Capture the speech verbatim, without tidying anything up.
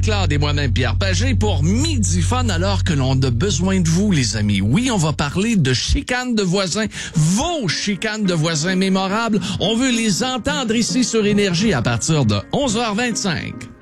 Claude et moi-même Pierre Pagé pour Midi Fun alors que l'on a besoin de vous, les amis. Oui, on va parler de chicanes de voisins, vos chicanes de voisins mémorables. On veut les entendre ici sur Énergie à partir de onze heures vingt-cinq.